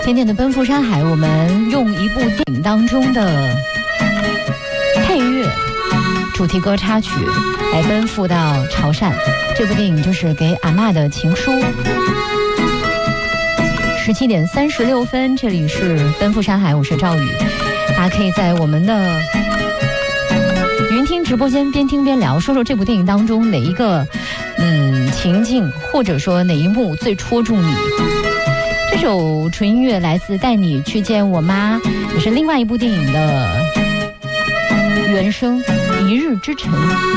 甜点的奔赴山海，我们用一部电影当中的配乐主题歌插曲来奔赴到潮汕。这部电影就是《给阿嬷的情书》。17点36分，这里是奔赴山海，我是赵宇。大家可以在我们的云听直播间边听边聊，说说这部电影当中哪一个情境，或者说哪一幕最戳中你。这首纯音乐来自《带你去见我妈》，也是另外一部电影的原声《一日之晨》。